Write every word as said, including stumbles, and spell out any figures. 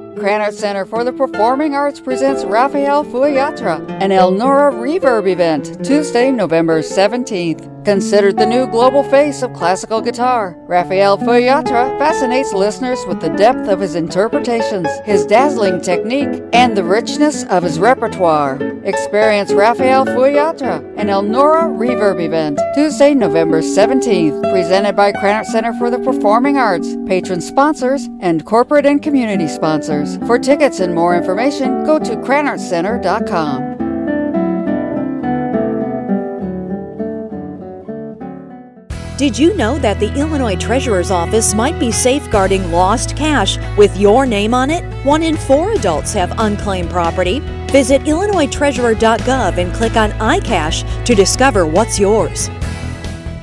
Krannert Center for the Performing Arts presents Rafael Fuyatra, an Elnora Reverb event, Tuesday, November seventeenth. Considered the new global face of classical guitar, Rafael Fuyatra fascinates listeners with the depth of his interpretations, his dazzling technique, and the richness of his repertoire. Experience Rafael Fuyatra, an Elnora Reverb event, Tuesday, November seventeenth, presented by Krannert Center for the Performing Arts, patron sponsors, and corporate and community sponsors. For tickets and more information, go to krannert center dot com. Did you know that the Illinois Treasurer's Office might be safeguarding lost cash with your name on it? One in four adults have unclaimed property. Visit illinois treasurer dot gov and click on iCash to discover what's yours.